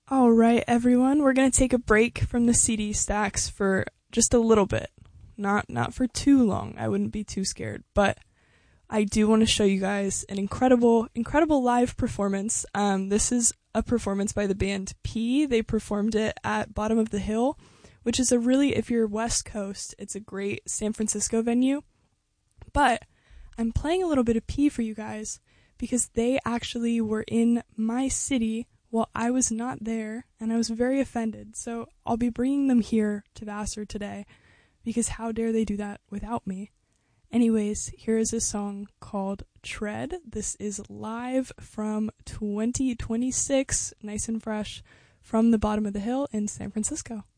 All right, everyone, we're going to take a break from the CD stacks for just a little bit. Not for too long. I wouldn't be too scared, but I do want to show you guys an incredible live performance. This is a performance by the band P. They performed it at Bottom of the Hill, which is if you're West Coast, it's a great San Francisco venue. But I'm playing a little bit of P for you guys because they actually were in my city while I was not there, and I was very offended. So I'll be bringing them here to Vassar today because how dare they do that without me? Anyways, here is a song called Tread. This is live from 2026, nice and fresh, from the Bottom of the Hill in San Francisco.